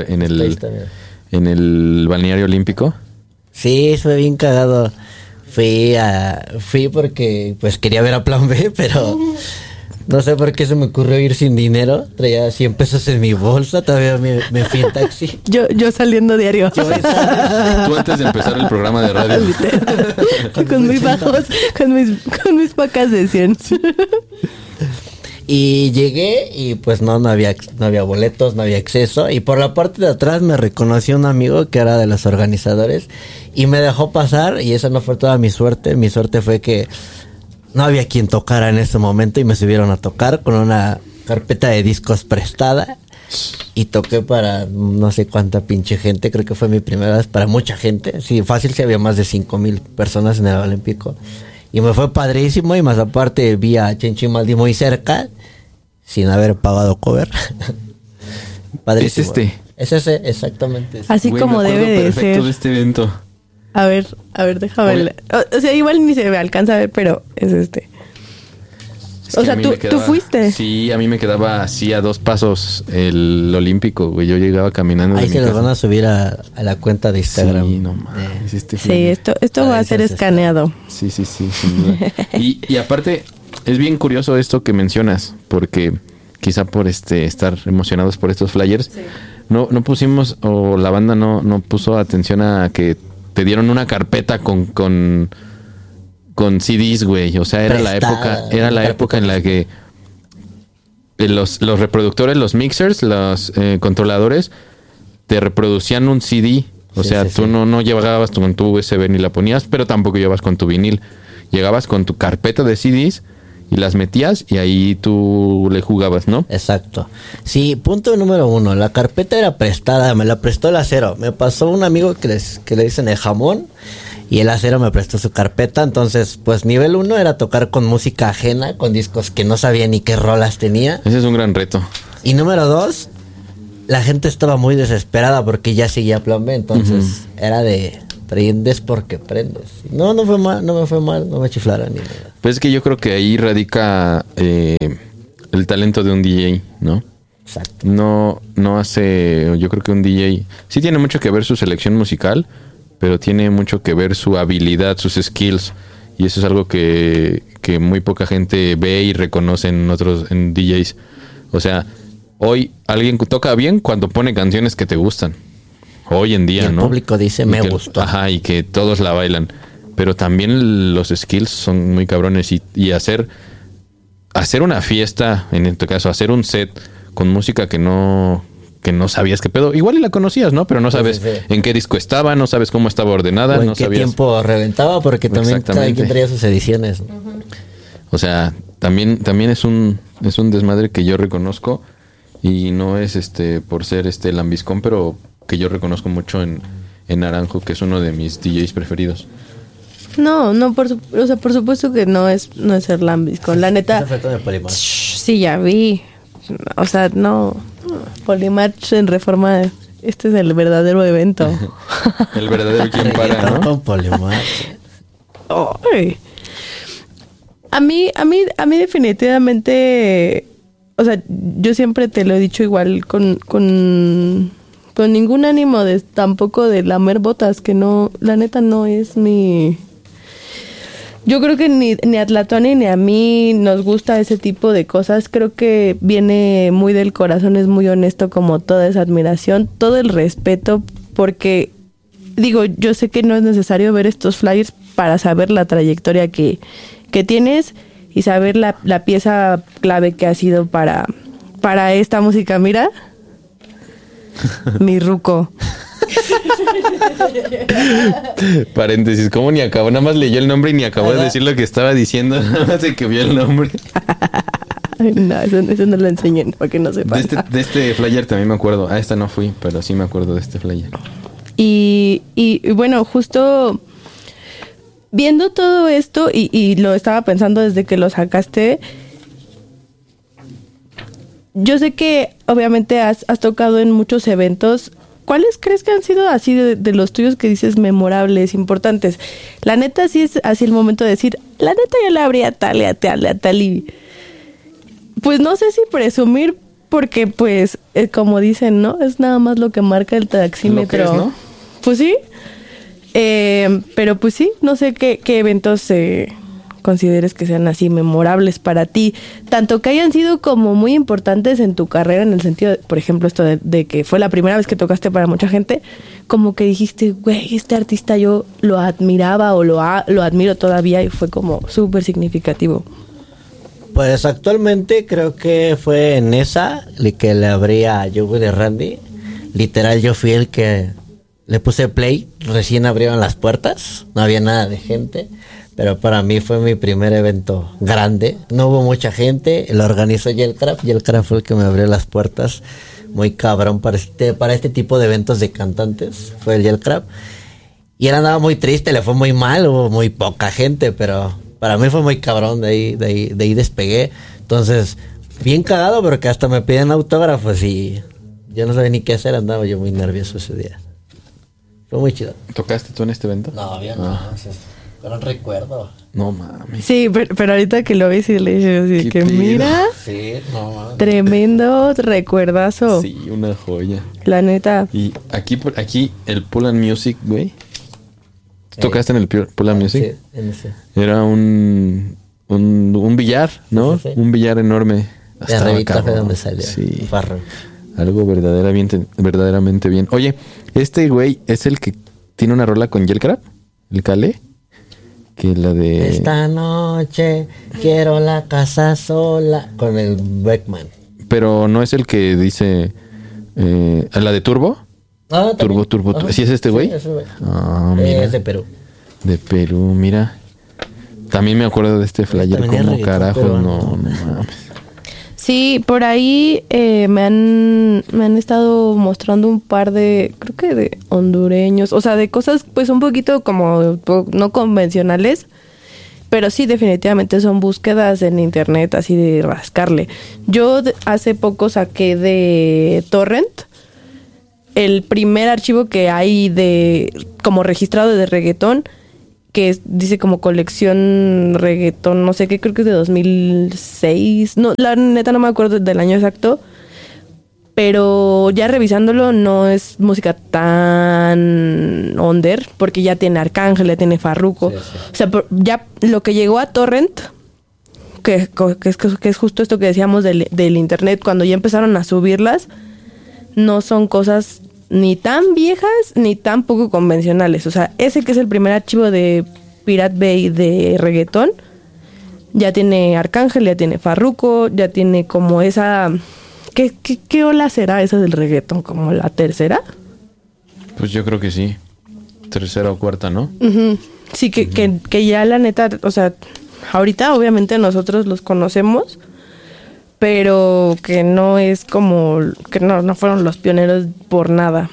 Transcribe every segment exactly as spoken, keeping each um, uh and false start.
en el, en el balneario olímpico? Sí, fue bien cagado. Fui a, fui porque pues quería ver a Plan B, pero no sé por qué se me ocurrió ir sin dinero. Traía cien pesos en mi bolsa, todavía me, me fui en taxi. Yo, yo saliendo diario. Yo Tú antes de empezar el programa de radio. con, con mis bajos, con mis, con mis pacas de cien. Sí. Y llegué y pues no, no había, no había boletos, no había acceso. Y por la parte de atrás me reconoció un amigo que era de los organizadores y me dejó pasar, y esa no fue toda mi suerte. Mi suerte fue que no había quien tocara en ese momento y me subieron a tocar con una carpeta de discos prestada. Y toqué para no sé cuánta pinche gente, creo que fue mi primera vez para mucha gente. Sí, fácil, sí había más de cinco mil personas en el Olímpico. Y me fue padrísimo, y más aparte vi a Chencho y Maldi muy cerca, sin haber pagado cover. Padrísimo. ¿Es este? Es ese, exactamente. Así Güey, como debe de ser. De este evento. A ver, a ver, déjame ver. O, o sea, igual ni se me alcanza a ver, pero es este. Es o sea, ¿tú, quedaba, ¿tú fuiste? Sí, a mí me quedaba así a dos pasos el Olímpico, güey. Yo llegaba caminando. Ahí se los van a subir a, a la cuenta de Instagram. Sí, no mames. Eh. Este sí, esto, esto va a ser escaneado. Sí, sí, sí. y, y aparte, es bien curioso esto que mencionas, porque quizá por este estar emocionados por estos flyers, sí. no, no pusimos, o la banda no, no puso atención a que te dieron una carpeta con... con con C Ds, güey. O sea, era Prestada, la época, era la época en la que los, los reproductores, los mixers, los eh, controladores te reproducían un C D. O sí, sea, sí, tú sí. no, no llegabas con tu U S B ni la ponías, pero tampoco llevabas con tu vinil. Llegabas con tu carpeta de C Ds y las metías y ahí tú le jugabas, ¿no? Exacto. Sí, punto número uno. La carpeta era prestada, me la prestó el Acero. Me pasó un amigo que, les, que le dicen el Jamón. Y el Acero me prestó su carpeta. Entonces, pues nivel uno era tocar con música ajena, con discos que no sabía ni qué rolas tenía. Ese es un gran reto. Y número dos, la gente estaba muy desesperada porque ya seguía Plan B. Entonces, uh-huh. era de prendes porque prendes. No, no fue mal, no me fue mal, no me chiflaron ni nada. Pues es que yo creo que ahí radica eh, el talento de un D J, ¿no? Exacto. No, no hace, yo creo que un D J sí tiene mucho que ver su selección musical, pero tiene mucho que ver su habilidad, sus skills, y eso es algo que, que muy poca gente ve y reconoce en otros en D Js. O sea, hoy alguien toca bien cuando pone canciones que te gustan. Hoy en día, y el ¿no? El público dice, y me que, gustó. Ajá, y que todos la bailan. Pero también los skills son muy cabrones, y, y hacer hacer una fiesta, en este caso, hacer un set con música que no... que no sabías qué pedo. Igual y la conocías, ¿no? Pero no sabes sí, sí, sí. en qué disco estaba, no sabes cómo estaba ordenada. O en no qué sabías... tiempo reventaba, porque también cada quien traía sus ediciones. Uh-huh. O sea, también, también es un es un desmadre que yo reconozco, y no es este por ser este lambiscón, pero que yo reconozco mucho en, en Naranjo, que es uno de mis D Js preferidos. No, no, por su, o sea, por supuesto que no es no es ser lambiscón. La neta. Sí, ya vi. O sea, no... Polymatch en Reforma, este es el verdadero evento. El verdadero quien para, ¿no? Con Polymatch. Ay. A mí, a mí, a mí definitivamente, o sea, yo siempre te lo he dicho igual con, con, con ningún ánimo de tampoco de lamer botas, que no, la neta no es mi... Yo creo que ni, ni a Tlatoni ni a mí nos gusta ese tipo de cosas. Creo que viene muy del corazón, es muy honesto, como toda esa admiración, todo el respeto, porque digo, yo sé que no es necesario ver estos flyers para saber la trayectoria que, que tienes y saber la, la pieza clave que ha sido para, para esta música. Mira, mi ruco. Paréntesis, ¿cómo ni acabó? Nada más leyó el nombre y ni acabó de decir lo que estaba diciendo. Nada más de que vio el nombre. No, eso, eso no lo enseñé, para que no sepan. De este, de este flyer también me acuerdo. A esta no fui, pero sí me acuerdo de este flyer. Y, y, y bueno, justo viendo todo esto, y, y lo estaba pensando desde que lo sacaste. Yo sé que obviamente has, has tocado en muchos eventos. ¿Cuáles crees que han sido así de, de los tuyos que dices memorables, importantes? La neta sí es así el momento de decir, la neta yo le habría tal y a tal y a tal y... Pues no sé si presumir, porque pues, eh, como dicen, ¿no? Es nada más lo que marca el taxímetro. Lo que es, ¿no? Pues sí. Eh, pero pues sí, no sé qué, qué eventos eh, consideres que sean así memorables para ti. Tanto que hayan sido como muy importantes en tu carrera, en el sentido, de, por ejemplo, esto de, de que fue la primera vez que tocaste para mucha gente, como que dijiste, güey, este artista yo lo admiraba o lo, ha, lo admiro todavía y fue como súper significativo. Pues actualmente creo que fue en esa que le abrí a Joey de Randy. Literal, yo fui el que le puse play, recién abrieron las puertas, no había nada de gente, pero para mí fue mi primer evento grande, no hubo mucha gente, lo organizó Yelcraft, Yelcraft fue el que me abrió las puertas, muy cabrón para este, para este tipo de eventos de cantantes, fue el Yelcraft, y él andaba muy triste, le fue muy mal, hubo muy poca gente, pero para mí fue muy cabrón, de ahí, de ahí, de ahí despegué, entonces, bien cagado, pero que hasta me piden autógrafos y yo no sabía ni qué hacer, andaba yo muy nervioso ese día. Fue muy chido. ¿Tocaste tú en este evento? No, bien, no, Ah. es un recuerdo. No mames. Sí, pero, pero ahorita que lo ves y le dices así ¿Qué que pedo? mira, Sí, no, man. tremendo recuerdazo. Sí, una joya. La neta. Y aquí, por- aquí el Pull and Music, güey. ¿Tocaste en el Pu- Pull and Music? Sí, en ese. Era un, un, un billar, ¿no? Sí, sí, sí. Un billar enorme. La Estaba revista fue cabrón. donde salió. Sí. Farro. Algo verdaderamente, verdaderamente bien. Oye, este güey es el que tiene una rola con Yelcraft, el Cale, que la de... Esta noche quiero la casa sola con el Beckman. Pero no es el que dice... Eh, la de Turbo. Ah, Turbo, también. Turbo. Ajá. ¿Sí es este güey? Sí, ese güey. Ah, mira. Es de Perú. De Perú, mira. También me acuerdo de este flyer, También es como reggaetón carajo, peruano. no, no mames. Sí, por ahí eh, me han me han estado mostrando un par de, creo que de hondureños, o sea, de cosas pues un poquito como po- no convencionales, pero sí definitivamente son búsquedas en internet así de rascarle. Yo de- hace poco saqué de Torrent el primer archivo que hay de como registrado de reggaetón, que es- dice como colección reggaetón, no sé qué, creo que es de dos mil seis. No, la neta no me acuerdo del año exacto. Pero ya revisándolo no es música tan under, porque ya tiene Arcángel, ya tiene Farruko. Sí, sí. O sea, por- ya lo que llegó a Torrent, que, que, es, que es justo esto que decíamos del, del internet, cuando ya empezaron a subirlas, no son cosas ni tan viejas ni tan poco convencionales. O sea, ese que es el primer archivo de Pirate Bay de reggaetón, ya tiene Arcángel, ya tiene Farruko, ya tiene como esa... ¿Qué, qué, qué ola será esa del reggaetón? ¿Como la tercera? Pues yo creo que sí. Tercera o cuarta, ¿no? Ujú. Sí, que, que, que ya la neta, o sea, ahorita obviamente nosotros los conocemos, pero que no es como, que no, no fueron los pioneros por nada.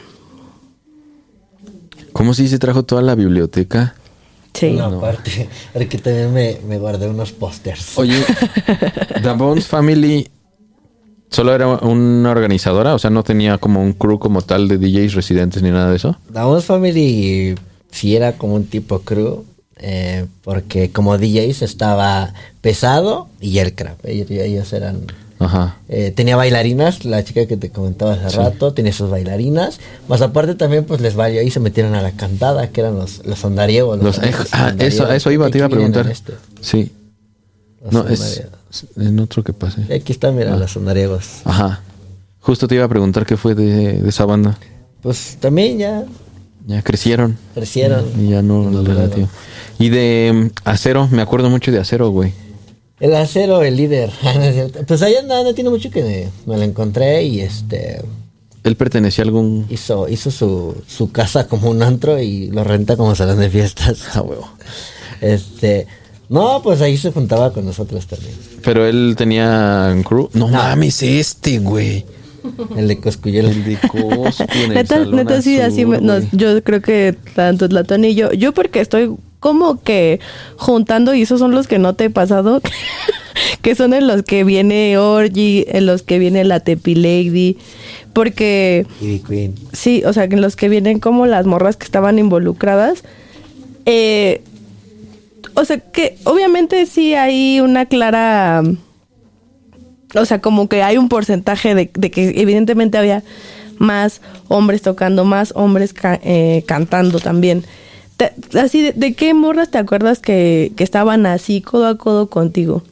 ¿Cómo si se trajo toda la biblioteca? Sí. No, No. aparte, porque también me, me guardé unos pósters. Oye, The Bones Family solo era una organizadora, o sea, no tenía como un crew como tal de D Js residentes ni nada de eso. The Bones Family sí era como un tipo crew, eh, porque como D Js estaba Pesado y Yelcraft. Ellos, ellos eran... Ajá. Eh, tenía bailarinas, la chica que te comentaba hace Sí. rato, tenía sus bailarinas. Más aparte también pues les valió y se metieron a la cantada, que eran los, los ondariegos. Los, eh, ah, eso, a eso iba, te iba a preguntar. Este, Sí. los No, es ondariegos. en otro que pase. Y aquí están, mira, Ah. los ondariegos. Ajá. Justo te iba a preguntar qué fue de, de esa banda. Pues también ya Ya crecieron. crecieron. Y ya no No, les no, latió. no. Y de mm, Acero, me acuerdo mucho de Acero, güey. El Acero, el líder. No es cierto. Pues allá no, no tiene mucho que me, me lo encontré y este Él pertenecía a algún... hizo, hizo su, su casa como un antro y lo renta como salón de fiestas. Ah, huevo. Este, no, pues ahí se juntaba con nosotros también. Pero él tenía un crew. No, No. mames, este, güey. El de Coscuyuela. El de Coscu en el Neta, Salón neta sí, Azul, así me- nos- güey. yo creo que tanto Tlatón y yo, yo porque estoy como que juntando y esos son los que no te he pasado, que son en los que viene Orgy, en los que viene la Tepi Lady, porque Ivy Queen. sí, o sea, que en los que vienen como las morras que estaban involucradas, eh, o sea, que obviamente sí hay una clara o sea, como que hay un porcentaje de, de que evidentemente había más hombres tocando, más hombres ca- eh, cantando también. Te, así, de, ¿de qué morras te acuerdas que, que estaban así, codo a codo contigo?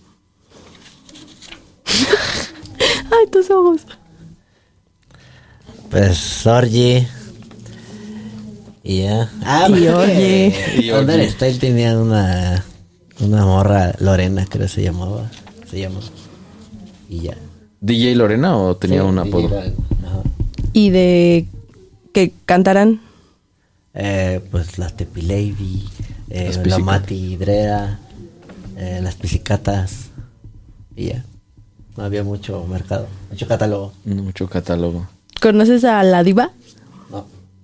Ay, tus ojos. Pues Sorgi. Y ya. Ah, Y oye. Y oye. Understyle tenía una, una morra, Lorena, creo que se llamaba. Se llama. Y ya. ¿D J Lorena o tenía Sí, un apodo? Ajá. Y de que cantaran. Eh, pues la Tepi Lady, eh, Las la pisicatas. Mati Drea, eh, las Pisicatas. Y ya. No había mucho mercado, mucho catálogo. No, mucho catálogo. ¿Conoces a la diva? No.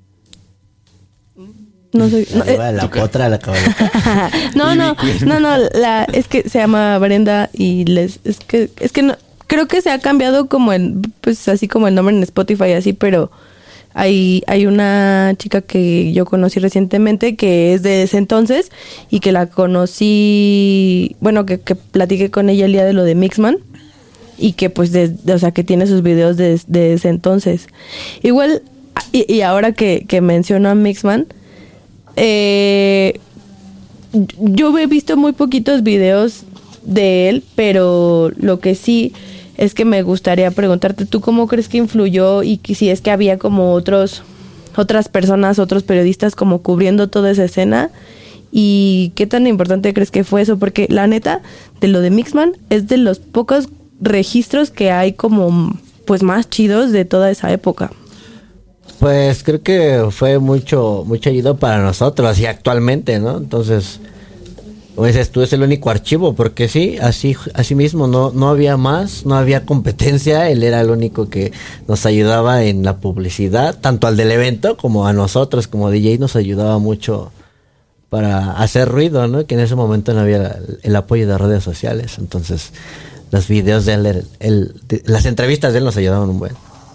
No sé. La, no, diva, eh, la potra, la caballita. no, Ivy no, Queen. no, no, la, es que se llama Brenda y les, es que, es que no, creo que se ha cambiado como el, pues así como el nombre en Spotify y así, pero hay, hay una chica que yo conocí recientemente que es de ese entonces y que la conocí, bueno, que, que platiqué con ella el día de lo de Mixman y que pues, de, de- o sea, que tiene sus videos de, de ese entonces. Igual, y, y ahora que, que menciono a Mixman, eh, yo he visto muy poquitos videos de él, pero lo que sí es que me gustaría preguntarte, ¿tú cómo crees que influyó y que si es que había como otros otras personas, otros periodistas como cubriendo toda esa escena? ¿Y qué tan importante crees que fue eso? Porque la neta, de lo de Mixman es de los pocos registros que hay como pues más chidos de toda esa época. Pues creo que fue mucho, mucho ayuda para nosotros y actualmente, ¿no? Entonces, como dices tú, es el único archivo, porque sí, así, así mismo no, no había más, no había competencia, él era el único que nos ayudaba en la publicidad, tanto al del evento como a nosotros como D J nos ayudaba mucho para hacer ruido, ¿no? Que en ese momento no había el, el apoyo de redes sociales, entonces los videos de él, el- el- de- las entrevistas de él nos ayudaban un buen.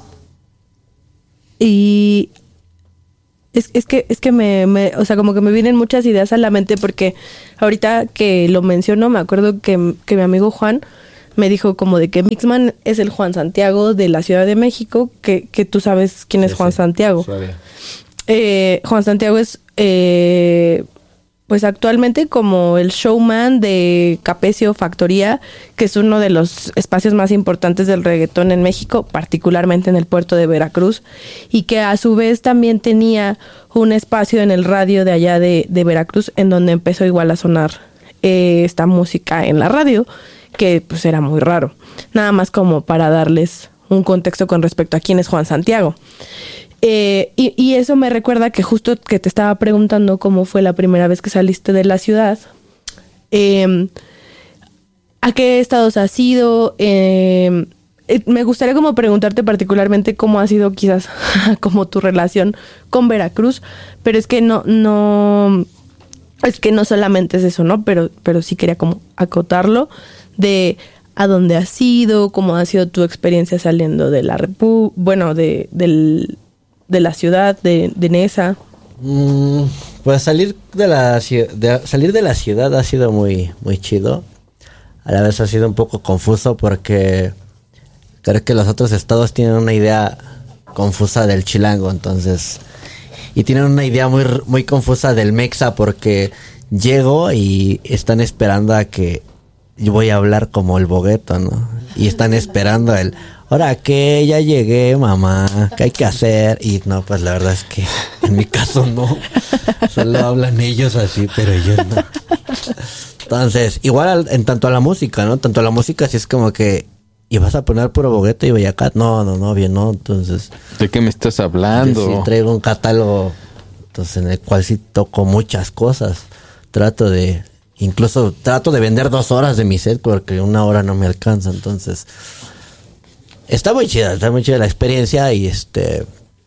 Y es, es que, es que me, me, o sea, como que me vienen muchas ideas a la mente porque ahorita que lo menciono, me acuerdo que, que mi amigo Juan me dijo como de que Mixman es el Juan Santiago de la Ciudad de México, que, que tú sabes quién es Sí, Juan sí. Santiago. Suave. Eh, Juan Santiago es, eh, pues actualmente como el showman de Capecio Factoría, que es uno de los espacios más importantes del reggaetón en México, particularmente en el puerto de Veracruz, y que a su vez también tenía un espacio en el radio de allá de, de Veracruz, en donde empezó igual a sonar eh, esta música en la radio, que pues era muy raro. Nada más como para darles un contexto con respecto a quién es Juan Santiago. Eh, y, y eso me recuerda que justo que te estaba preguntando cómo fue la primera vez que saliste de la ciudad. Eh, ¿A qué estados has ido? Eh, eh, me gustaría como preguntarte particularmente cómo ha sido quizás como tu relación con Veracruz, pero es que no, no, es que no solamente es eso, ¿no? Pero, pero sí quería como acotarlo de a dónde has ido, cómo ha sido tu experiencia saliendo de la repu, bueno, de, del de la ciudad de, de Nesa. Mm, pues salir de la ciu- de, salir de la ciudad ha sido muy muy chido. A la vez ha sido un poco confuso porque creo que los otros estados tienen una idea confusa del chilango, entonces, y tienen una idea muy muy confusa del mexa porque llego y están esperando a que yo voy a hablar como el bogueto, ¿no? Y están esperando el ahora que ya llegué, mamá, ¿qué hay que hacer? Y no, pues la verdad es que en mi caso no. Solo hablan ellos así, pero yo no. Entonces, igual al- en tanto a la música, ¿no? Tanto a la música sí es como que, ¿y vas a poner puro bogueto y Bellacat? No, no, no, bien, no. Entonces, ¿De qué me estás yo hablando? sí traigo un catálogo, entonces en el cual sí toco muchas cosas. Trato de, incluso trato de vender dos horas de mi set porque una hora no me alcanza, entonces... Está muy chida, está muy chida la experiencia y este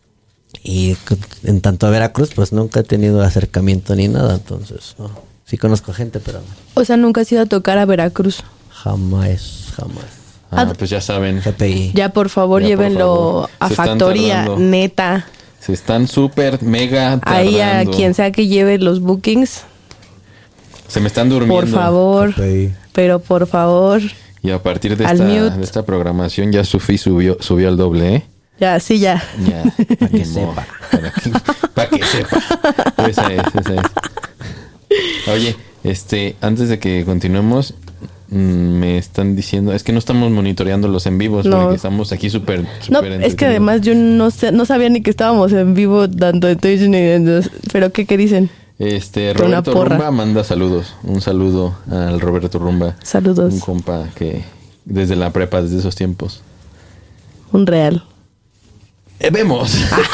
y c- en tanto a Veracruz pues nunca he tenido acercamiento ni nada, entonces no. Sí conozco gente, pero O sea, nunca has ido a tocar a Veracruz. jamás, jamás. Ah, pues ya saben. G P I. Ya, por favor, Ya, por llévenlo favor. a Se están Factoría, tardando. neta. Se están súper mega Ahí a tardando. quien sea que lleve los bookings, Se me están durmiendo. por favor. G P I. Pero por favor. Y a partir de Al esta, mute. de esta programación ya Sufi subió, subió al doble, ¿eh? Ya, sí, ya. Ya, para que sepa. Para que, para que sepa. Esa es, esa es. Oye, este, antes de que continuemos, mm, me están diciendo, es que no estamos monitoreando los en vivos, No. porque estamos aquí súper, No, súper es que entretenidos. además yo no sé, no sabía ni que estábamos en vivo dando entonces ni entonces, pero qué qué dicen. Este, Con una Roberto porra. Rumba manda saludos. Un saludo al Roberto Rumba. Saludos. Un compa que desde la prepa, desde esos tiempos. Un real. Eh, vemos.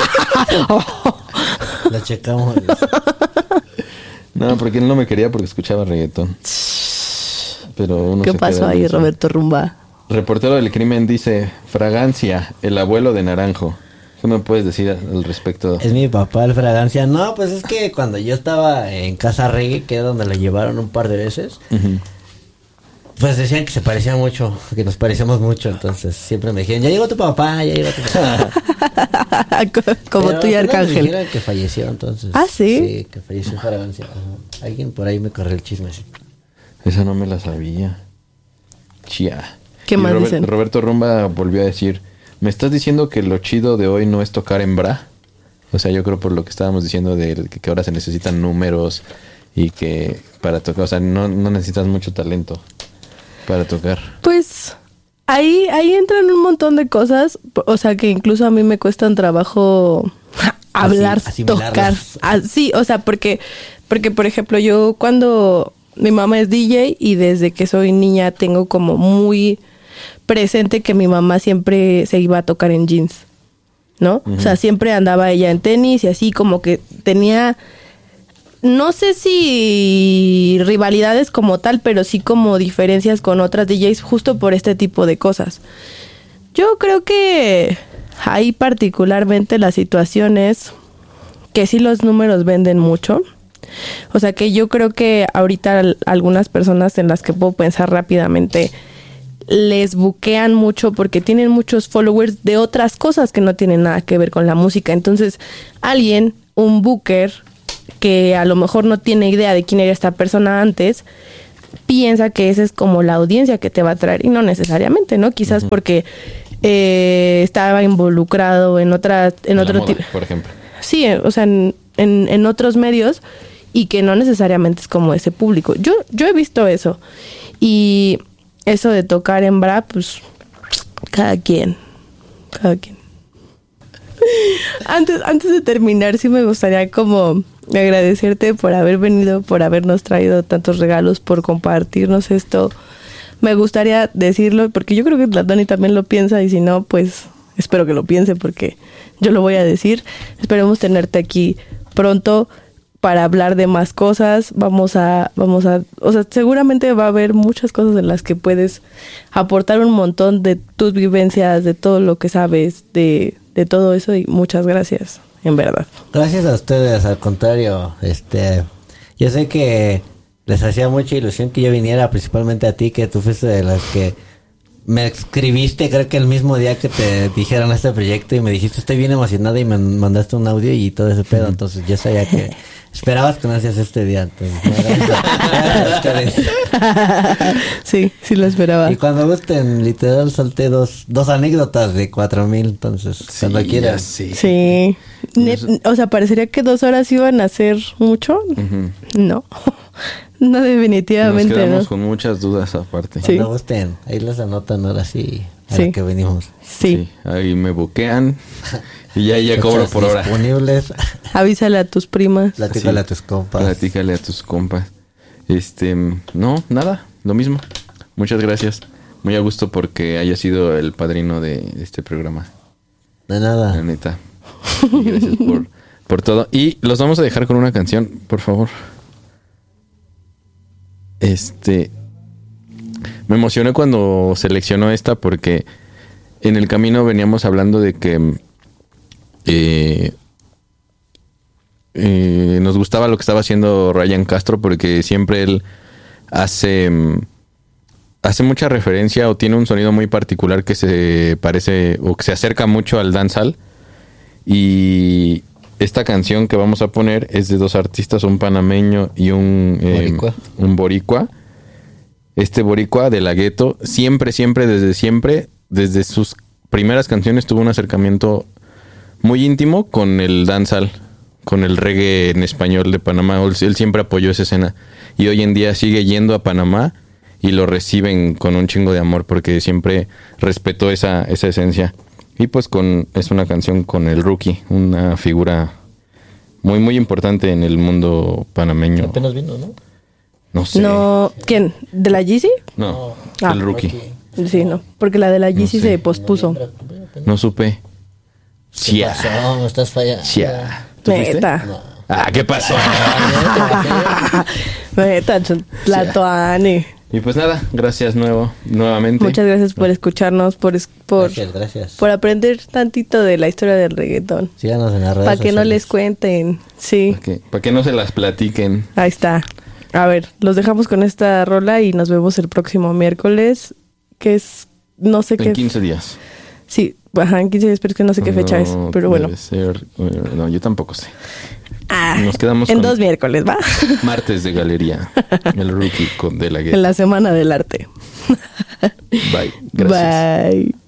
La checamos. No, porque él no me quería porque escuchaba reggaetón. Pero uno ¿Qué se pasó queda en ahí, eso. Roberto Rumba? Reportero del crimen dice: Fragancia, el abuelo de Naranjo. ¿Qué me puedes decir al respecto? Es mi papá el Fragancia. No, pues es que cuando yo estaba en Casa Reggae, que es donde lo llevaron un par de veces, Ujú. pues decían que se parecía mucho, que nos parecíamos mucho. Entonces siempre me dijeron, ya llegó tu papá, ya llegó tu papá. Como Pero tú y al final me Arcángel. dijeron que falleció, entonces. ¿Ah, sí? Sí, que falleció Fragancia. Ajá. Alguien por ahí me corrió el chisme, sí. Esa no me la sabía. Chía. ¿Qué Y más Robert- dicen? Roberto Rumba volvió a decir: ¿me estás diciendo que lo chido de hoy no es tocar en bra? O sea, yo creo por lo que estábamos diciendo de que, que ahora se necesitan números y que para tocar, o sea, no, no necesitas mucho talento para tocar. Pues ahí, ahí entran un montón de cosas, o sea que incluso a mí me cuestan trabajo hablar, Así- tocar. asimilarlas. Ah, sí, o sea, porque, porque por ejemplo yo cuando mi mamá es D J y desde que soy niña tengo como muy presente que mi mamá siempre se iba a tocar en jeans, ¿no? O sea, siempre andaba ella en tenis y así como que tenía, no sé si rivalidades como tal, pero sí como diferencias con otras D Js justo por este tipo de cosas. Yo creo que ahí particularmente la situación es que sí los números venden mucho. O sea que yo creo que ahorita al- algunas personas en las que puedo pensar rápidamente les buquean mucho porque tienen muchos followers de otras cosas que no tienen nada que ver con la música. Entonces, alguien, un booker, que a lo mejor no tiene idea de quién era esta persona antes, piensa que esa es como la audiencia que te va a traer. Y no necesariamente, ¿no? Quizás porque eh, estaba involucrado en otras, en La otro moda, tipo. por ejemplo. Sí, eh, o sea, en, en, en otros medios y que no necesariamente es como ese público. Yo, yo he visto eso. Y eso de tocar en bra, pues, cada quien. Cada quien. Antes, antes de terminar, sí me gustaría como agradecerte por haber venido, por habernos traído tantos regalos, por compartirnos esto. Me gustaría decirlo, porque yo creo que la Dani también lo piensa, y si no, pues espero que lo piense, porque yo lo voy a decir. Esperemos tenerte aquí pronto para hablar de más cosas. Vamos a, vamos a, o sea, seguramente va a haber muchas cosas en las que puedes aportar un montón de tus vivencias, de todo lo que sabes, de, de todo eso, y muchas gracias, en verdad. Gracias a ustedes, al contrario, este, yo sé que les hacía mucha ilusión que yo viniera, principalmente a ti, que tú fuiste de las que me escribiste, creo que el mismo día que te dijeron este proyecto, y me dijiste, estoy bien emocionada, y me mandaste un audio y todo ese pedo. Entonces yo sabía que esperabas que nacieras este día. Entonces, no, gracias, gracias a ustedes. Sí, sí lo esperaba. Y cuando gusten, literal solté dos, dos anécdotas de cuatro mil, entonces cuando Sí, quieran. ya sí. Sí. Net- o sea, parecería que dos horas iban a ser mucho. Ujú. No. No, Nos definitivamente quedamos no. con muchas dudas aparte. Sí. Cuando gusten, ahí les anotan ahora sí a Sí. la que venimos. Sí. Ahí me buquean y ya, ya cobro Fechas por hora. disponibles. Avísale a tus primas. Platícale Sí. a tus compas. Platícale a tus compas. Este, no, nada, lo mismo. Muchas gracias. Muy a gusto porque haya sido el padrino de este programa. De La nada. neta. Y gracias por, por todo. Y los vamos a dejar con una canción, por favor. Este. Me emocioné cuando seleccionó esta porque en el camino veníamos hablando de que eh, eh, nos gustaba lo que estaba haciendo Ryan Castro porque siempre él hace mm, hace mucha referencia o tiene un sonido muy particular que se parece o que se acerca mucho al dancehall. Y esta canción que vamos a poner es de dos artistas, un panameño y un eh, Boricua. un boricua. este boricua de la Gueto, siempre, siempre, desde siempre, desde sus primeras canciones tuvo un acercamiento muy íntimo con el dancehall, con el reggae en español de Panamá. Él, él siempre apoyó esa escena y hoy en día sigue yendo a Panamá y lo reciben con un chingo de amor porque siempre respetó esa, esa esencia. Y pues con es una canción con el Rookie, una figura muy, muy importante en el mundo panameño. Apenas vino, ¿no? No sé. No, ¿quién? ¿De la Yeezy? No, Ah. el Rookie. Sí, no, porque la de la Yeezy No sé. se pospuso. No supe. ¿Qué Sia. pasó? Me estás fallando. Sia. ¿Tú fuiste? Neta. Ah, ¿qué pasó? Neta, la Tuani. Y pues nada, gracias nuevo, nuevamente. Muchas gracias por escucharnos, por, es- por, Gracias, gracias. por aprender tantito de la historia del reggaetón. Síganos en las redes Para que no sociales. les cuenten. Sí, Para que, para que no se las platiquen. ahí está. A ver, los dejamos con esta rola y nos vemos el próximo miércoles, que es, no sé En qué. quince días. Sí, ajá, en quince días, pero es que no sé qué fecha No, es, pero bueno. Debe ser, eh, no, yo tampoco sé. Ah, Nos quedamos en con- dos miércoles, ¿va? Martes de galería. El Rookie con de la En Gueto. la Semana del Arte. Bye. Gracias. Bye.